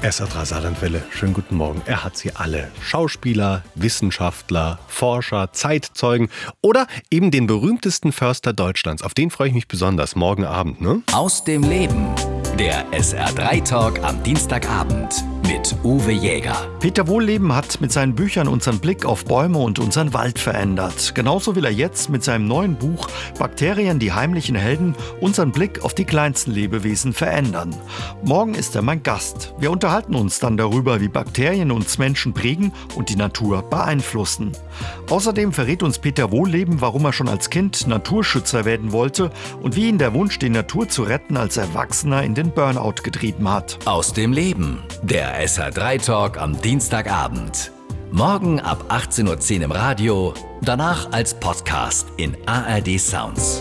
SR3 Saarlandwelle, schönen guten Morgen. Er hat sie alle. Schauspieler, Wissenschaftler, Forscher, Zeitzeugen oder eben den berühmtesten Förster Deutschlands. Auf den freue ich mich besonders morgen Abend, ne? Aus dem Leben. Der SR3-Talk am Dienstagabend mit Uwe Jäger. Peter Wohlleben hat mit seinen Büchern unseren Blick auf Bäume und unseren Wald verändert. Genauso will er jetzt mit seinem neuen Buch Bakterien, die heimlichen Helden, unseren Blick auf die kleinsten Lebewesen verändern. Morgen ist er mein Gast. Wir unterhalten uns dann darüber, wie Bakterien uns Menschen prägen und die Natur beeinflussen. Außerdem verrät uns Peter Wohlleben, warum er schon als Kind Naturschützer werden wollte und wie ihn der Wunsch, die Natur zu retten, als Erwachsener in den Burnout getrieben hat. Aus dem Leben. Der SR3-Talk am Dienstagabend. Morgen ab 18.10 Uhr im Radio, danach als Podcast in ARD Sounds.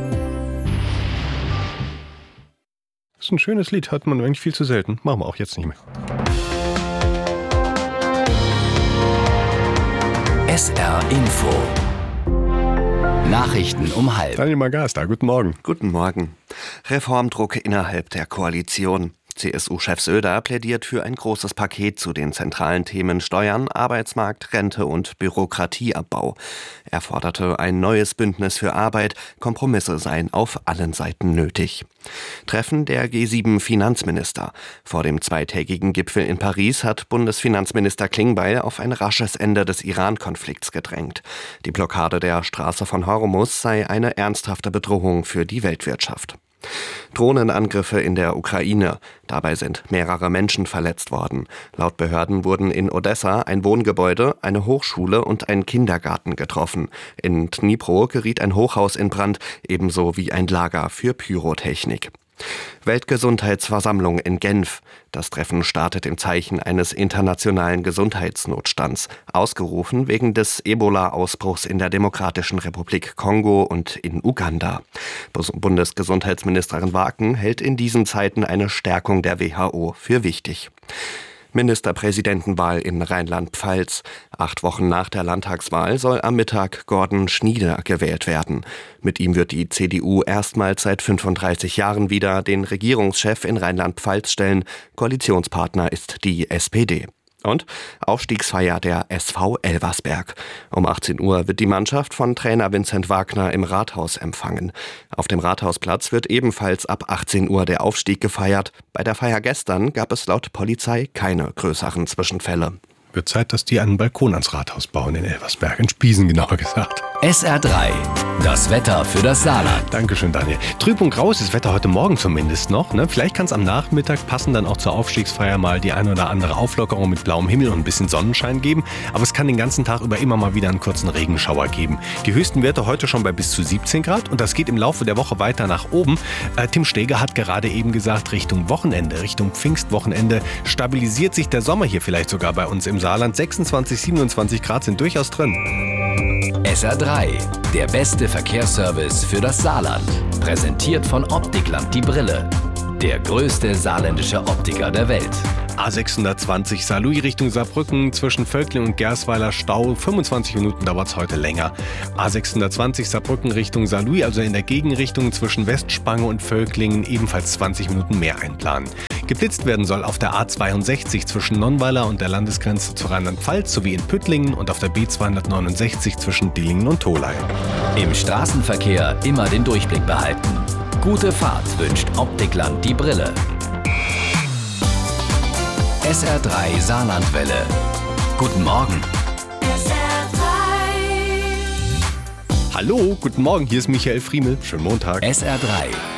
Das ist ein schönes Lied, hört man eigentlich viel zu selten. Machen wir auch jetzt nicht mehr. SR Info. Nachrichten um 12:30. Daniel Magas da, guten Morgen. Guten Morgen. Reformdruck innerhalb der Koalition. CSU-Chef Söder plädiert für ein großes Paket zu den zentralen Themen Steuern, Arbeitsmarkt, Rente und Bürokratieabbau. Er forderte ein neues Bündnis für Arbeit. Kompromisse seien auf allen Seiten nötig. Treffen der G7-Finanzminister. Vor dem zweitägigen Gipfel in Paris hat Bundesfinanzminister Klingbeil auf ein rasches Ende des Iran-Konflikts gedrängt. Die Blockade der Straße von Hormuz sei eine ernsthafte Bedrohung für die Weltwirtschaft. Drohnenangriffe in der Ukraine. Dabei sind mehrere Menschen verletzt worden. Laut Behörden wurden in Odessa ein Wohngebäude, eine Hochschule und ein Kindergarten getroffen. In Dnipro geriet ein Hochhaus in Brand, ebenso wie ein Lager für Pyrotechnik. Weltgesundheitsversammlung in Genf. Das Treffen startet im Zeichen eines internationalen Gesundheitsnotstands, ausgerufen wegen des Ebola-Ausbruchs in der Demokratischen Republik Kongo und in Uganda. Bundesgesundheitsministerin Waken hält in diesen Zeiten eine Stärkung der WHO für wichtig. Ministerpräsidentenwahl in Rheinland-Pfalz. 8 Wochen nach der Landtagswahl soll am Mittag Gordon Schnieder gewählt werden. Mit ihm wird die CDU erstmals seit 35 Jahren wieder den Regierungschef in Rheinland-Pfalz stellen. Koalitionspartner ist die SPD. Und Aufstiegsfeier der SV Elversberg. Um 18 Uhr wird die Mannschaft von Trainer Vincent Wagner im Rathaus empfangen. Auf dem Rathausplatz wird ebenfalls ab 18 Uhr der Aufstieg gefeiert. Bei der Feier gestern gab es laut Polizei keine größeren Zwischenfälle. Wird Zeit, dass die einen Balkon ans Rathaus bauen in Elversberg, in Spiesen genauer gesagt. SR3. Das Wetter für das Saarland. Dankeschön, Daniel. Trüb und grau ist das Wetter heute Morgen zumindest noch. Ne? Vielleicht kann es am Nachmittag passen, dann auch zur Aufstiegsfeier mal die eine oder andere Auflockerung mit blauem Himmel und ein bisschen Sonnenschein geben. Aber es kann den ganzen Tag über immer mal wieder einen kurzen Regenschauer geben. Die höchsten Werte heute schon bei bis zu 17 Grad und das geht im Laufe der Woche weiter nach oben. Tim Steger hat gerade eben gesagt, Richtung Wochenende, Richtung Pfingstwochenende stabilisiert sich der Sommer hier vielleicht sogar bei uns im Saarland. 26, 27 Grad sind durchaus drin. SR3, der beste Verkehrsservice für das Saarland. Präsentiert von Optikland die Brille. Der größte saarländische Optiker der Welt. A620 Saarlouis Richtung Saarbrücken zwischen Völkling und Gersweiler Stau. 25 Minuten dauert es heute länger. A620 Saarbrücken Richtung Saarlouis, also in der Gegenrichtung zwischen Westspange und Völklingen, ebenfalls 20 Minuten mehr einplanen. Geblitzt werden soll auf der A62 zwischen Nonnweiler und der Landesgrenze zu Rheinland-Pfalz sowie in Püttlingen und auf der B269 zwischen Dillingen und Tholey. Im Straßenverkehr immer den Durchblick behalten. Gute Fahrt wünscht Optikland die Brille. SR3 Saarlandwelle. Guten Morgen. Hallo, guten Morgen, hier ist Michael Friemel. Schönen Montag. SR3.